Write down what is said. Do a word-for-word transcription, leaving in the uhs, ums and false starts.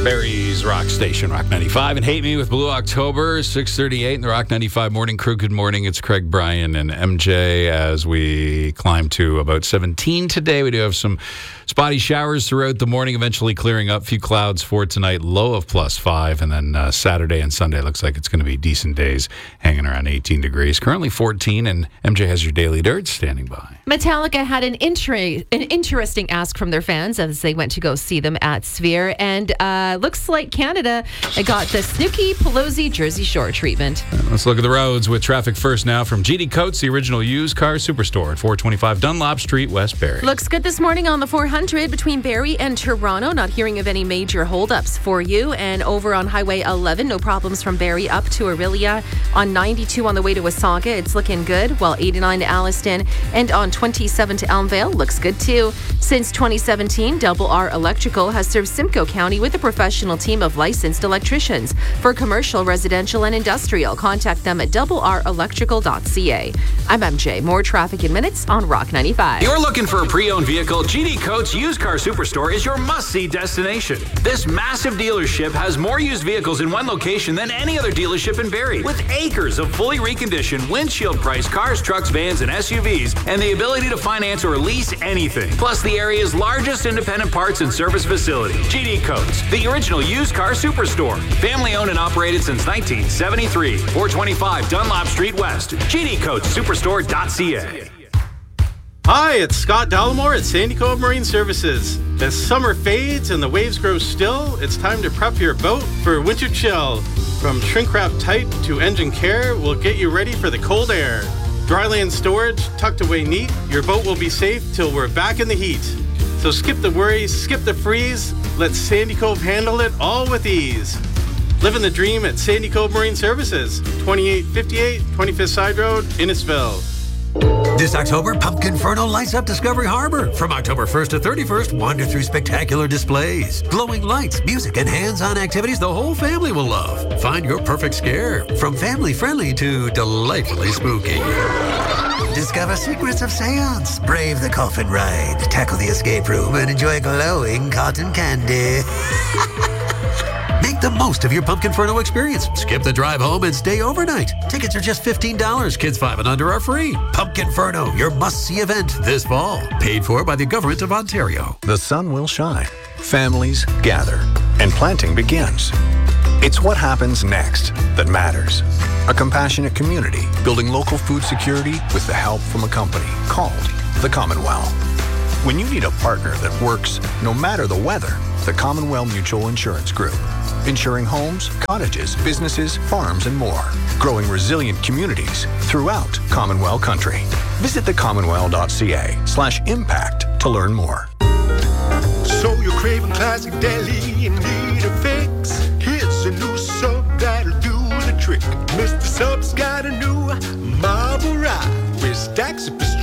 Barry's Rock Station, Rock ninety-five, and Hate Me with Blue October, six thirty-eight in the Rock ninety-five Morning Crew. Good morning. It's Craig, Brian, and M J as we climb to about seventeen today. We do have some spotty showers throughout the morning, eventually clearing up. Few clouds for tonight, low of plus five, and then uh, Saturday and Sunday looks like it's going to be decent days, hanging around eighteen degrees. Currently fourteen, and M J has your Daily Dirt standing by. Metallica had an, inter- an interesting ask from their fans as they went to go see them at Sphere, and uh, looks like Canada got the Snooki Pelosi Jersey Shore treatment. Let's look at the roads with traffic first now from G D Coates, the original used car superstore at four twenty-five Dunlop Street, West Barrie. Looks good this morning on the four hundred between Barrie and Toronto. Not hearing of any major holdups for you. And over on Highway eleven, no problems from Barrie up to Orillia. On ninety-two on the way to Wasaga, it's looking good, while eighty-nine to Alliston and on twenty-seven to Elmvale looks good too. Since twenty seventeen, Double R Electrical has served Simcoe County with a professional team of licensed electricians for commercial, residential, and industrial. Contact them at double r electrical dot c a. I'm M J. More traffic in minutes on Rock ninety-five. You're looking for a pre-owned vehicle? G D Coates Used Car Superstore is your must-see destination. This massive dealership has more used vehicles in one location than any other dealership in Barrie, with acres of fully reconditioned, windshield-priced cars, trucks, vans, and S U Vs, and the ability to finance or lease anything. Plus, the area's largest independent parts and service facility. G D Coates, the original used car superstore. Family-owned and operated since nineteen seventy-three. four twenty-five Dunlop Street West. G D Coates Superstore dot c a. Hi, it's Scott Dallimore at Sandy Cove Marine Services. As summer fades and the waves grow still, it's time to prep your boat for winter chill. From shrink wrap tight to engine care, we'll get you ready for the cold air. Dryland storage tucked away neat, your boat will be safe till we're back in the heat. So skip the worries, skip the freeze, let Sandy Cove handle it all with ease. Living the dream at Sandy Cove Marine Services, twenty-eight fifty-eight twenty-fifth Side Road, Innisfil. This October, Pumpkinferno lights up Discovery Harbor. From October first to thirty-first, wander through spectacular displays, glowing lights, music, and hands-on activities the whole family will love. Find your perfect scare, from family-friendly to delightfully spooky. Discover secrets of seance, brave the coffin ride, tackle the escape room, and enjoy glowing cotton candy. Make the most of your Pumpkinferno experience. Skip the drive home and stay overnight. Tickets are just fifteen dollars. Kids five and under are free. Pumpkinferno, your must-see event this fall. Paid for by the Government of Ontario. The sun will shine. Families gather. And planting begins. It's what happens next that matters. A compassionate community building local food security with the help from a company called the Commonwealth. When you need a partner that works no matter the weather, the Commonwealth Mutual Insurance Group. Insuring homes, cottages, businesses, farms, and more. Growing resilient communities throughout Commonwealth country. Visit the commonwealth dot c a slash impact to learn more. So you're craving classic deli and need a fix? Here's a new sub that'll do the trick. Mister Sub's got a new marble rye with stacks of